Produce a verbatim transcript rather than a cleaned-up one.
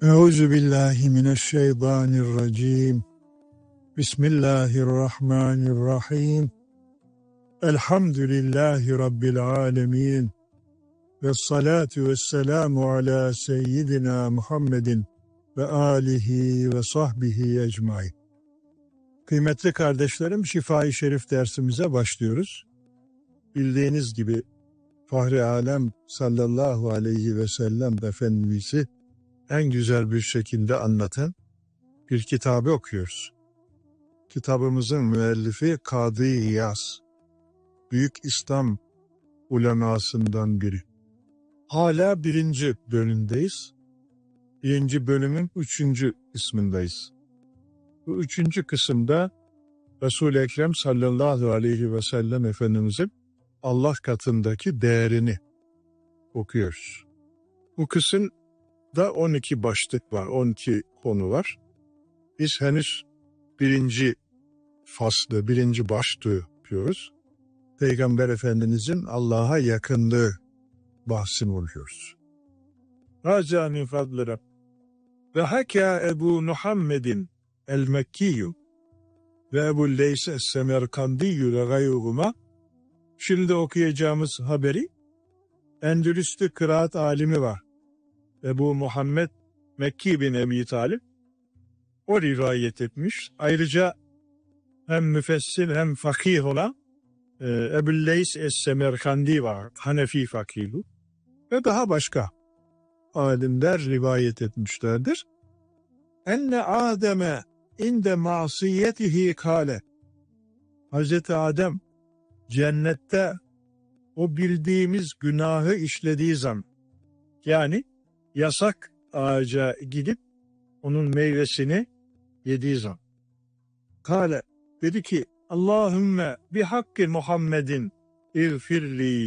Euzu billahi mineşşeytanirracim. Bismillahirrahmanirrahim. Elhamdülillahi Rabbil alemin. Vessalatu vesselamu ala seyyidina Muhammedin ve alihi ve sahbihi ecmaîn. Kıymetli kardeşlerim, Şifa-i Şerif dersimize başlıyoruz. Bildiğiniz gibi Fahri Alem sallallahu aleyhi ve sellem Efendimiz'i en güzel bir şekilde anlatan bir kitabı okuyoruz. Kitabımızın müellifi Kadı İyaz, Büyük İslam ulemasından biri. Hala birinci bölümdeyiz. Birinci bölümün üçüncü kısmındayız. Bu üçüncü kısımda Resul-i Ekrem sallallahu aleyhi ve sellem Efendimizin Allah katındaki değerini okuyoruz. Bu kısımda on iki başlık var, on iki konu var. Biz henüz birinci faslı, birinci başlığı yapıyoruz. Peygamber Efendimizin Allah'a yakınlığı bahsini oluyoruz. Raca min fadli ve haka Ebu Muhammedin el-Mekkiyyü ve Ebu Leys es-Semerkandiyyü ve gayruhuma. Şimdi okuyacağımız haberi Endülüs'te kıraat alimi var. Ebu Muhammed Mekki bin Ebi Talib. O rivayet etmiş. Ayrıca hem müfessir hem fakih olan e, Ebu Leys es-Semerkandi var. Hanefi fakihi. Ve daha başka alimler rivayet etmişlerdir. Enne Adem'e inde masiyetihi kâle. Hazreti Adem cennette o bildiğimiz günahı işlediği zaman, yani yasak ağaca gidip onun meyvesini yediği zaman, kâle dedi ki Allahümme bi hakkı Muhammedin İğfirli